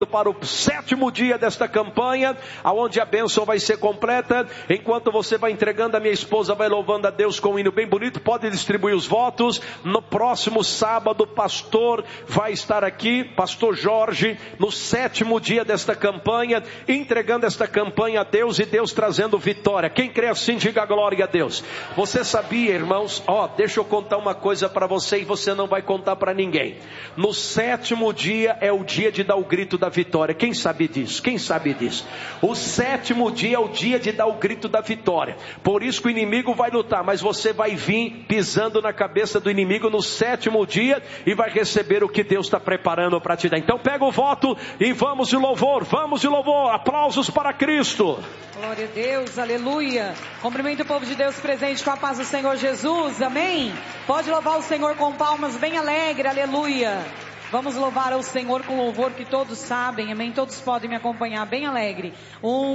para o 7º dia desta campanha, aonde a bênção vai ser completa. Enquanto você vai entregando, a minha esposa vai louvando a Deus com um hino bem bonito. Pode distribuir os votos. No próximo sábado, o pastor vai estar aqui, pastor Jorge, no 7º dia desta campanha, entregando esta campanha a Deus e Deus trazendo vitória. Quem crê assim, diga glória a Deus. Você sabia, irmãos, deixa eu contar uma coisa para você e você não vai contar para ninguém. No 7º dia é o dia de dar o grito da vitória. Quem sabe disso? Quem sabe disso? O 7º dia é o dia de dar o grito da vitória. Por isso que o inimigo vai lutar, mas você vai vir pisando na cabeça do inimigo no 7º dia e vai receber o que Deus está preparando para te dar. Então pega o voto e vamos de louvor, aplausos para Cristo. Glória a Deus, aleluia. Cumprimento o povo de Deus presente com a paz do Senhor Jesus, amém? Pode louvar o Senhor com palmas bem alegre, aleluia. Vamos louvar ao Senhor com louvor que todos sabem, amém? Todos podem me acompanhar bem alegre.